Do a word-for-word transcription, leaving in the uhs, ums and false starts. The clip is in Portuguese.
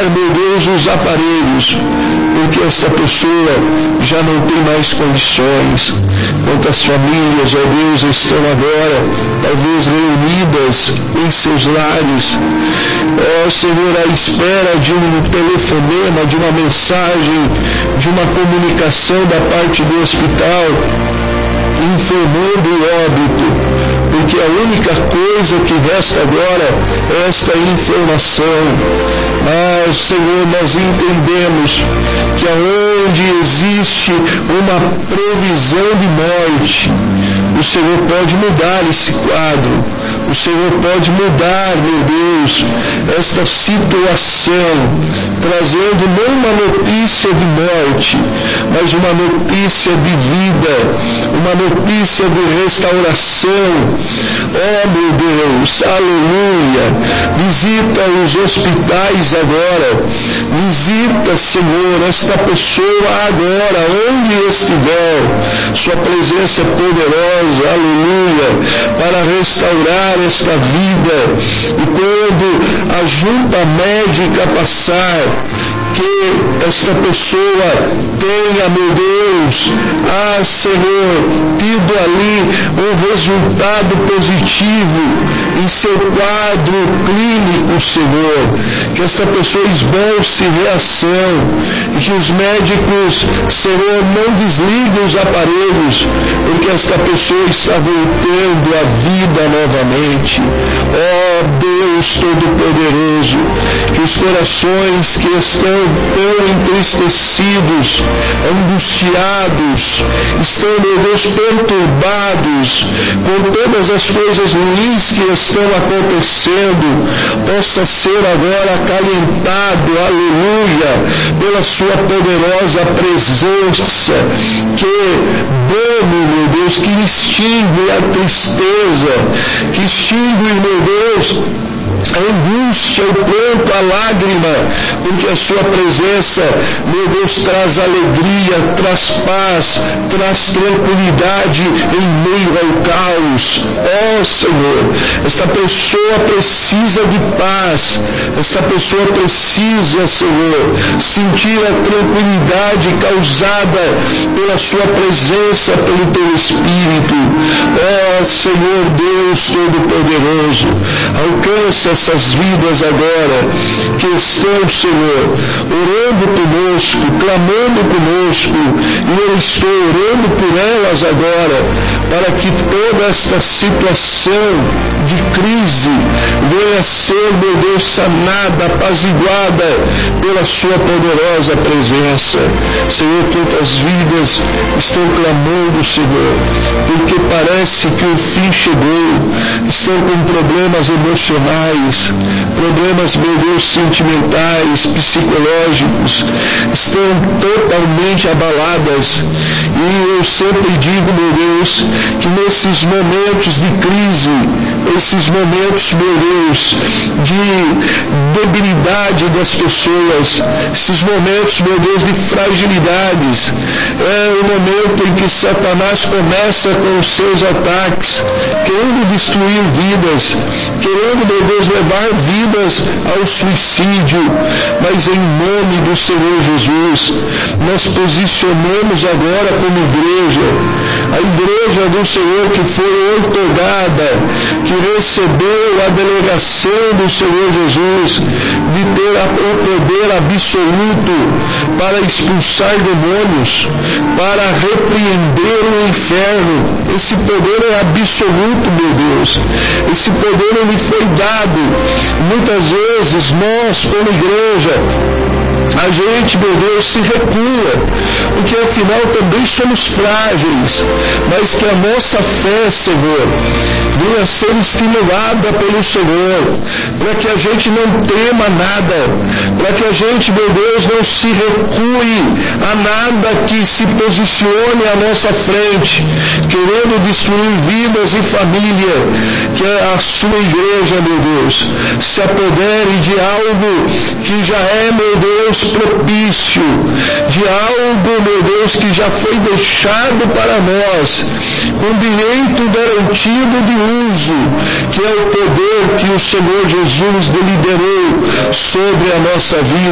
usar, meu Deus, os aparelhos, porque esta pessoa já não tem mais condições. Quantas famílias, ó Deus, estão agora, talvez reunidas em seus lares, ó Senhor, à espera de um telefonema, de uma mensagem, de uma comunicação da parte do hospital, informando o óbito, porque a única coisa que resta agora é esta informação. Mas, Senhor, nós entendemos que aonde existe uma provisão de morte, o Senhor pode mudar esse quadro, o Senhor pode mudar, meu Deus, esta situação, trazendo não uma notícia de morte, mas uma notícia de vida, uma notícia de restauração. Oh, meu Deus, aleluia! Visita os hospitais agora, visita, Senhor, esta pessoa agora, onde estiver, sua presença é poderosa, aleluia, para restaurar esta vida. E quando a junta médica passar, que esta pessoa tenha, meu Deus, ah, Senhor, tido ali um resultado positivo em seu quadro clínico, Senhor, que esta pessoa esboce reação e que os médicos, Senhor, não desliguem os aparelhos, porque esta pessoa está voltando à vida novamente. Ó Deus Todo-Poderoso, que os corações que estão tão entristecidos, angustiados, estão, meu Deus, perturbados com todas as coisas ruins que estão acontecendo, possa ser agora acalentado, aleluia, pela sua poderosa presença, que done, meu Deus, que extingue a tristeza, que extingue, meu Deus, a angústia, o pranto, a lágrima, porque a sua presença, meu Deus, traz alegria, traz paz, traz tranquilidade em meio ao caos. Ó oh, Senhor, esta pessoa precisa de paz, esta pessoa precisa, Senhor, sentir a tranquilidade causada pela sua presença, pelo teu Espírito. Ó oh, Senhor Deus Todo-Poderoso, alcança essas vidas agora que estão, Senhor, orando conosco, clamando conosco, e eu estou orando por elas agora, para que toda esta situação de crise venha a ser, meu Deus, sanada, apaziguada pela sua poderosa presença. Senhor, quantas vidas estão clamando, Senhor, porque parece que o fim chegou, estão com problemas emocionais, problemas, meu Deus, sentimentais, psicológicos, estão totalmente abaladas. E eu sempre digo, meu Deus, que nesses momentos de crise, esses momentos, meu Deus, de debilidade das pessoas, esses momentos, meu Deus, de fragilidades, é o momento em que Satanás começa com os seus ataques, querendo destruir vidas, querendo, meu Deus, levar vidas ao suicídio. Mas em nome do Senhor Jesus, nós posicionamos agora como igreja, a igreja do Senhor que foi outorgada, que recebeu a delegação do Senhor Jesus de ter o poder absoluto para expulsar demônios, para repreender o inferno. Esse poder é absoluto, meu Deus. Esse poder ele foi dado. Muitas vezes nós, como igreja, a gente, meu Deus, se recua, porque afinal também somos frágeis, mas que a nossa fé, Senhor, venha a ser estimulada pelo Senhor, para que a gente não tema nada, para que a gente, meu Deus, não se recue a nada que se posicione à nossa frente, querendo destruir vidas e família, que a sua igreja, meu Deus, se apodere de algo que já é, meu Deus, propício, de algo, meu Deus, que já foi deixado para nós, com direito garantido de uso, que é o poder que o Senhor Jesus deliberou sobre a nossa vida.